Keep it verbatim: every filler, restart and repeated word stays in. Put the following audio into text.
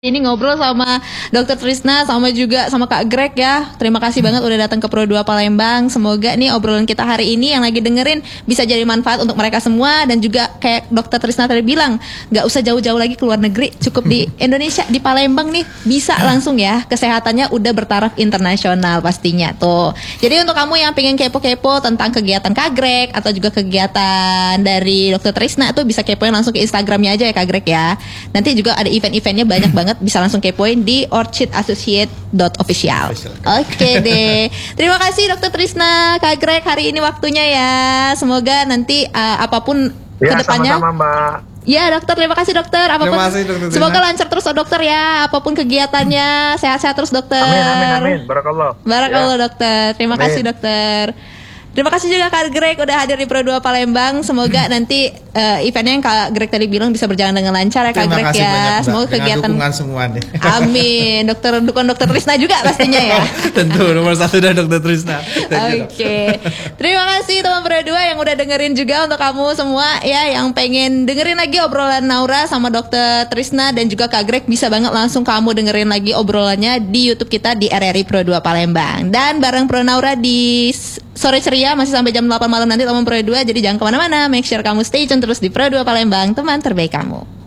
Ini ngobrol sama dokter Trisna sama juga sama Kak Greg ya. Terima kasih banget udah datang ke Pro dua Palembang. Semoga nih obrolan kita hari ini yang lagi dengerin bisa jadi manfaat untuk mereka semua. Dan juga kayak dokter Trisna tadi bilang, gak usah jauh-jauh lagi ke luar negeri, cukup di Indonesia, di Palembang nih bisa langsung ya. Kesehatannya udah bertaraf internasional pastinya tuh. Jadi untuk kamu yang pengen kepo-kepo tentang kegiatan Kak Greg atau juga kegiatan dari dokter Trisna tuh bisa kepoin langsung ke Instagramnya aja ya Kak Greg ya. Nanti juga ada event-eventnya banyak banget, bisa langsung kepoin di orchid associate dot official. Oke deh. Terima kasih dokter Trisna, Kak Greg hari ini waktunya ya. Semoga nanti uh, apapun ya, kedepannya. Sama-sama Mbak. Ya dokter, terima kasih dokter. Apapun, terima kasih, dokter semoga lancar terus oh, dokter ya. Apapun kegiatannya, sehat-sehat terus dokter. Amin amin amin. Barakallah. Barakallah ya. dokter. Terima amin. kasih dokter. Terima kasih juga Kak Greg udah hadir di Pro dua Palembang. Semoga nanti uh, eventnya yang Kak Greg tadi bilang bisa berjalan dengan lancar ya Kak Terima Greg kasih ya. banyak, Semoga dengan kegiatan dukungan semua nih. Amin. Dokter dukung dokter Trisna juga pastinya ya. Tentu nomor satu dan dokter Trisna. Oke. Okay. Terima kasih teman Pro dua yang udah dengerin juga. Untuk kamu semua ya yang pengen dengerin lagi obrolan Naura sama dokter Trisna dan juga Kak Greg, bisa banget langsung kamu dengerin lagi obrolannya di YouTube kita di R R I Pro dua Palembang. Dan bareng Pro Naura di Sore Ceria masih sampai jam delapan malam nanti teman Pro dua. Jadi jangan kemana-mana, make sure kamu stay tune terus di Pro dua Palembang, teman terbaik kamu.